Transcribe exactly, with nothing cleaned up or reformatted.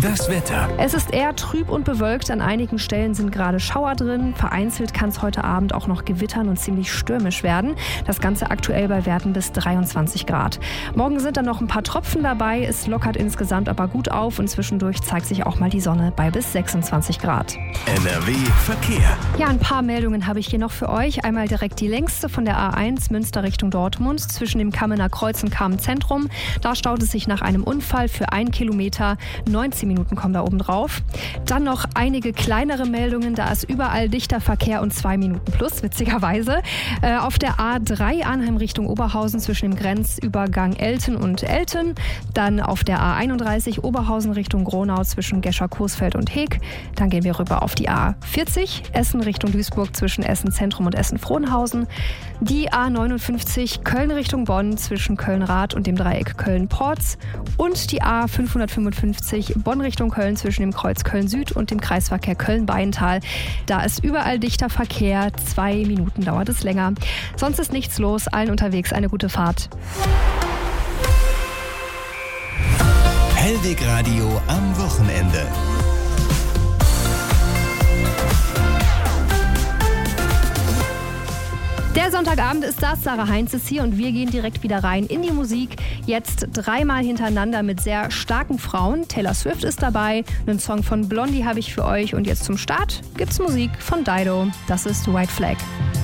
Das Wetter. Es ist eher trüb und bewölkt. An einigen Stellen sind gerade Schauer drin. Vereinzelt kann es heute Abend auch noch gewittern und ziemlich stürmisch werden. Das Ganze aktuell bei Werten bis dreiundzwanzig Grad. Morgen sind dann noch ein paar Tropfen dabei. Es lockert insgesamt aber gut auf und zwischendurch zeigt sich auch mal die Sonne bei bis sechsundzwanzig Grad. N R W Verkehr. Ja, ein paar Meldungen habe ich hier noch für euch. Einmal direkt die längste von der A eins Münster Richtung Dortmund zwischen dem Kammener Kreuz und Kamen Zentrum. Da staut es sich nach einem Unfall für ein Kilometer. neunzehn Minuten kommen da oben drauf. Dann noch einige kleinere Meldungen. Da ist überall dichter Verkehr und zwei Minuten plus, witzigerweise. Äh, auf der A drei Arnhem Richtung Oberhausen zwischen dem Grenzübergang Elten und Elten. Dann auf der A einunddreißig Oberhausen Richtung Gronau zwischen Gescher-Coesfeld und Heek. Dann gehen wir rüber auf die A vierzig Essen Richtung Duisburg zwischen Essen Zentrum und Essen Frohnhausen. Die A neunundfünfzig Köln Richtung Bonn zwischen Köln-Rath und dem Dreieck Köln-Porz. Und die A fünfhundertfünfundfünfzig Bonn Richtung Köln zwischen dem Kreuz Köln-Süd und dem Kreisverkehr Köln-Beintal. Da ist überall dichter Verkehr. Zwei Minuten dauert es länger. Sonst ist nichts los. Allen unterwegs eine gute Fahrt. Hellweg Radio am Wochenende. Der Sonntagabend ist das, Sarah Heinz ist hier und wir gehen direkt wieder rein in die Musik. Jetzt dreimal hintereinander mit sehr starken Frauen. Taylor Swift ist dabei, einen Song von Blondie habe ich für euch und jetzt zum Start gibt's Musik von Dido. Das ist White Flag.